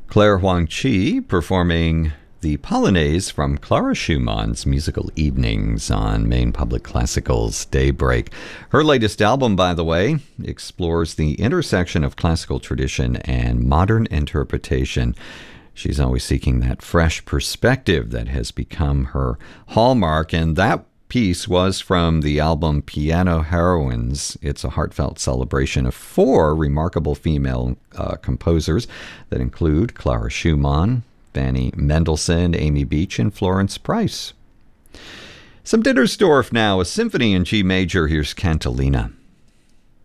Claire Huang Chi performing the Polonaise from Clara Schumann's Musical Evenings on Maine Public Classical's Daybreak. Her latest album, by the way, explores the intersection of classical tradition and modern interpretation. She's always seeking that fresh perspective that has become her hallmark, and that piece was from the album Piano Heroines. It's a heartfelt celebration of four remarkable female composers that include Clara Schumann, Fanny Mendelssohn, Amy Beach, and Florence Price. Some Dittersdorf now, a symphony in G major. Here's Cantilena.